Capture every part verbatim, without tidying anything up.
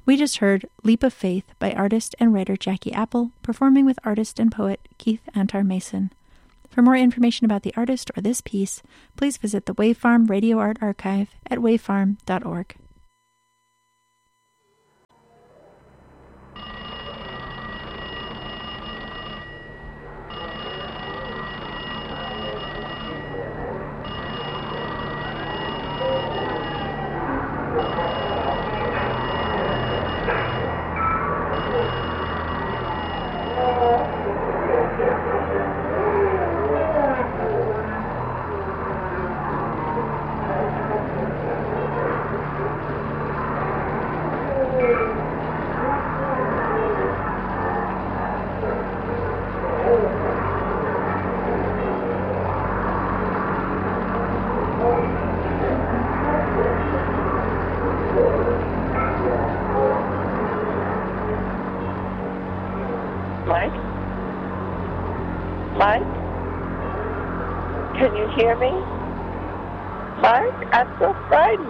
We just heard Leap of Faith by artist and writer Jackie Apple, performing with artist and poet Keith Antar Mason. For more information about the artist or this piece, please visit the Wave Farm Radio Art Archive at wave farm dot org. Mike? Mike? Can you hear me? Mike, I'm so frightened.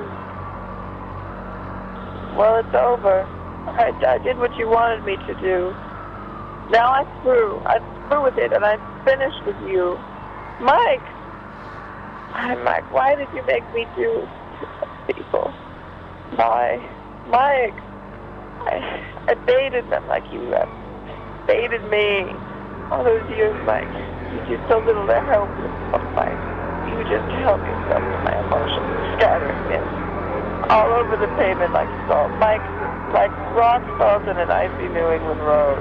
Well, it's over. I, I did what you wanted me to do. Now I'm through. I'm through with it, and I'm finished with you. Mike! I'm Mike, why did you make me do this to people? Why? Mike! I, I baited them like you have baited me. All those years, Mike. You did so little to help yourself, Mike. You just help yourself to my emotions, scattering them all over the pavement like salt. Mike, like rock salt in an icy New England road.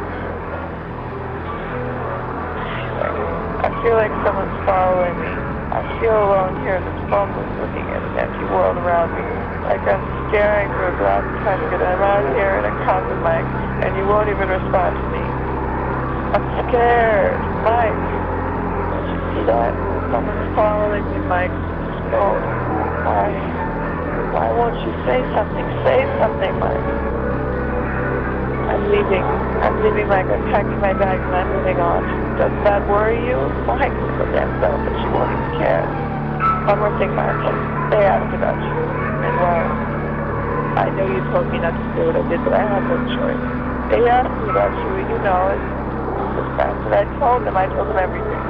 I feel like someone's following me. I feel alone here in this phoneless looking at an empty world around me. Like I'm staring through a glass casket and I'm out here in a coffin, Mike, and you won't even respond to me. I'm scared, Mike. Don't you see that? Someone's following me, Mike. Oh, why? Why won't you say something? Say something, Mike. I'm leaving. I'm leaving, Mike. I'm packing my bags and I'm moving on. Doesn't that worry you? Mike, so damn selfish. You won't even care. One more thing, Mike. They asked about you. And well, I know you told me not to do what I did, but I had no choice. They asked me about you, and you know it. The fact that I told them, I told them everything.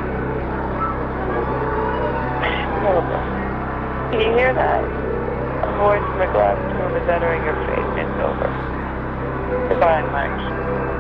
Horrible. Can you hear that? A voice from a glass tomb is entering your face. It's over. Goodbye, Mike.